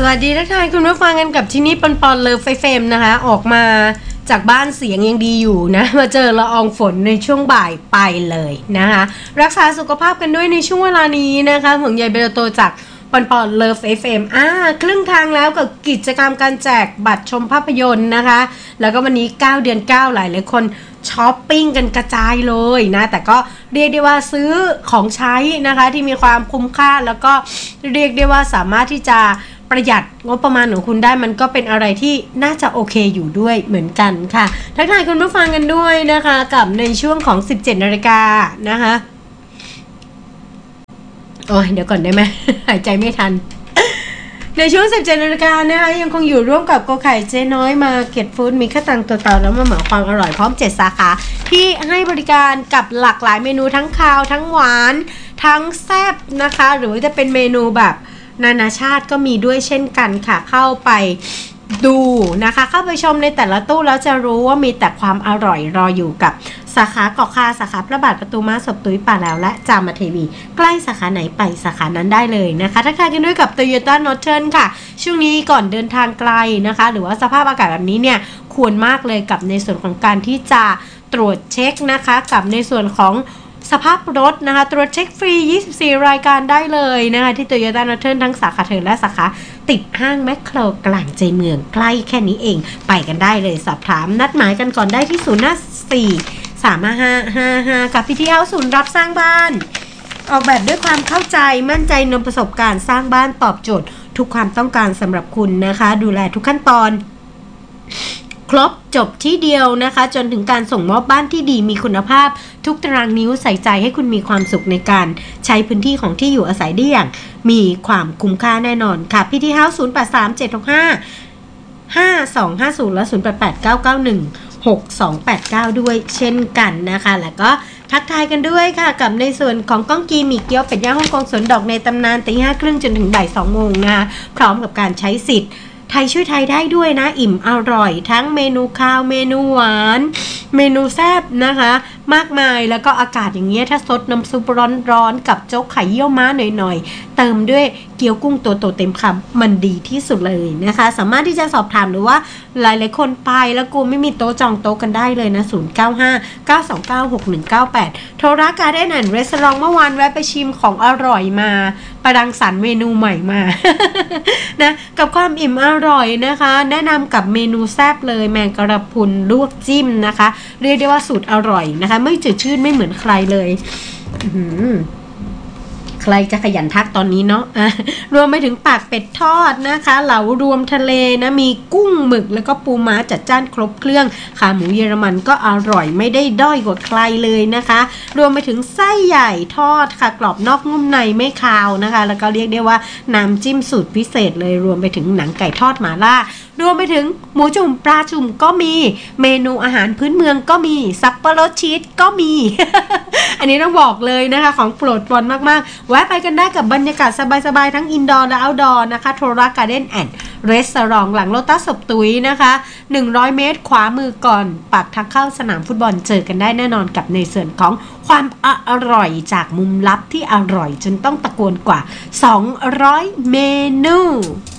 วัสดีทักทายคุณผู้ฟังกันกับที่นี่ปอนเลิฟเฟมนะคะออกมาจากบ้านเสียงยังดีอยู่นะมาเจอละอองฝนในช่วงบ่ายไปเลยนะคะรักษาสุขภาพกันด้วยในช่วงเวลานี้นะคะห่วงใยเบลโตจากปอนเลิฟเฟมครึ่งทางแล้วกับกิจกรรมการแจกบัตรชมภาพยนตร์นะคะแล้วก็วันนี้9 เดือน 9หลายคนช้อปปิ้งกันกระจายเลยนะแต่ก็เรียกได้ว่าซื้อของใช้นะคะที่มีความคุ้มค่าแล้วก็เรียกได้ว่าสามารถที่จะประหยัดงบประมาณของคุณได้มันก็เป็นอะไรที่น่าจะโอเคอยู่ด้วยเหมือนกันค่ะทักทายคุณผู้ฟังกันด้วยนะคะกับในช่วงของ 17 นาฬิกานะคะโอ้ยเดี๋ยวก่อนได้ไหม หายใจไม่ทัน ในช่วง 17 นาฬิกานะคะยังคงอยู่ร่วมกับโกไข่เจ๊น้อยมาเก็ตฟู้ดมีข้าวตังตัวต่อแล้วมาเหมาความอร่อยพร้อม7 สาขาที่ให้บริการกับหลากหลายเมนูทั้งคาวทั้งหวานทั้งแซ่บนะคะหรือจะเป็นเมนูแบบนานาชาติก็มีด้วยเช่นกันค่ะเข้าไปดูนะคะเข้าไปชมในแต่ละตู้แล้วจะรู้ว่ามีแต่ความอร่อยรออยู่กับสาขาเกาะคาสาขาพระบาทประตูม้าศพตุ้ยป่าแล้วและจามเทวีใกล้สาขาไหนไปสาขานั้นได้เลยนะคะทักทายกันด้วยกับ Toyota Norton ค่ะช่วงนี้ก่อนเดินทางไกลนะคะหรือว่าสภาพอากาศแบบนี้เนี่ยควรมากเลยกับในส่วนของการที่จะตรวจเช็คนะคะกับในส่วนของสภาพรถนะคะตรวจเช็คฟรี24 รายการได้เลยนะคะที่ Toyota Norton ทั้งสาขาเทิงและสาขาติดห้างแมคโครกลางใจเมืองใกล้แค่นี้เองไปกันได้เลยสอบถามนัดหมายกันก่อนได้ที่054-355-55กับพิธีเฮาส์ศูนย์รับสร้างบ้านออกแบบด้วยความเข้าใจมั่นใจในประสบการณ์สร้างบ้านตอบโจทย์ทุกความต้องการสำหรับคุณนะคะดูแลทุกขั้นตอนครบจบที่เดียวนะคะจนถึงการส่งมอบบ้านที่ดีมีคุณภาพทุกตารางนิ้วใส่ใจให้คุณมีความสุขในการใช้พื้นที่ของที่อยู่อาศัยได้อย่างมีความคุ้มค่าแน่นอนค่ะพีทีเฮาส์083-765-5250 และ 088-991-6289 ด้วยเช่นกันนะคะแล้วก็ทักทายกันด้วยค่ะกับในส่วนของก้องกีหมี่เกี๊ยวเป็ดย่างฮ่องกงสวนดอกในตำนานตี 5:30 จนถึงบ่าย 2 โมงนะคะพร้อมกับการใช้สิทธิ์ไทยช่วยไทยได้ด้วยนะอิ่มอร่อยทั้งเมนูข้าวเมนูหวานเมนูแซ่บนะคะมากมายแล้วก็อากาศอย่างเงี้ยถ้าซดน้ำซุปร้อนๆกับโจ๊กไข่เยี่ยวม้าหน่อยๆเติมด้วยเกี๊ยวกุ้งตัวโตเต็มคำมันดีที่สุดเลยนะคะสามารถที่จะสอบถามหรือว่าหลายๆคนไปแล้วกูไม่มีโต๊ะจองโต๊ะกันได้เลยนะ095-929-6198โทรการ์เด้นแอนด์รีสอร์ทเมื่อวานแวะไปชิมของอร่อยมาประดังสรรค์เมนูใหม่มา นะกับความอิ่มอร่อยนะคะแนะนำกับเมนูแซ่บเลยแมงกระพรุนลวกจิ้มนะคะเรียกได้ว่าสูตรอร่อยนะคะไม่จืดชืดไม่เหมือนใครเลยใครจะขยันทักตอนนี้เนาะรวมไปถึงปากเป็ดทอดนะคะเหลารวมทะเลนะมีกุ้งหมึกแล้วก็ปูม้าจัดจ้านครบเครื่องขาหมูเยอรมันก็อร่อยไม่ได้ด้อยกว่าใครเลยนะคะรวมไปถึงไส้ใหญ่ทอดค่ะกรอบนอกนุ่มในไม่คาวนะคะแล้วก็เรียกได้ว่าน้ำจิ้มสูตรพิเศษเลยรวมไปถึงหนังไก่ทอดหม่าล่ารวมไปถึงหมูจุ่มปลาจุ่มก็มีเมนูอาหารพื้นเมืองก็มีซับปะรดชีสก็มี อันนี้ต้องบอกเลยนะคะของโปรดปรานมากๆแวะไปกันได้กับบรรยากาศสบายๆทั้งอินดอร์และเอาท์ดอร์นะคะโทราการ์เด้นแอนด์รีสอร์ทหลังโลตัสศพตุ้ยนะคะ100 เมตรขวามือก่อนปากทางเข้าสนามฟุตบอลเจอกันได้แน่นอนกับในส่วนของความอร่อยจากมุมลับที่อร่อยจนต้องตะโกนกว่า200 เมนู